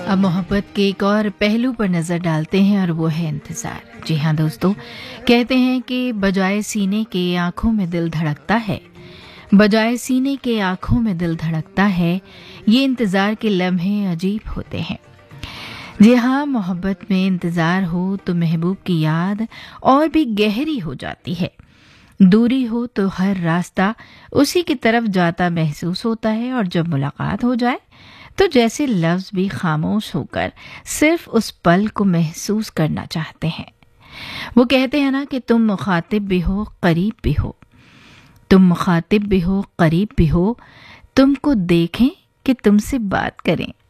अब मोहब्बत के एक और पहलू पर नज़र डालते हैं और वो है इंतज़ार। जी हाँ दोस्तों, कहते हैं कि बजाय सीने के आँखों में दिल धड़कता है, बजाय सीने के आँखों में दिल धड़कता है, ये इंतज़ार के लम्हे अजीब होते हैं। जी हाँ, मोहब्बत में इंतज़ार हो तो महबूब की याद और भी गहरी हो जाती है। दूरी हो तो हर रास्ता उसी की तरफ जाता महसूस होता है, और जब मुलाकात हो जाए तो जैसे लफ्ज भी खामोश होकर सिर्फ उस पल को महसूस करना चाहते हैं। वो कहते हैं ना कि तुम मुखातिब भी हो करीब भी हो, तुम मुखातिब भी हो करीब भी हो, तुमको देखें कि तुमसे बात करें।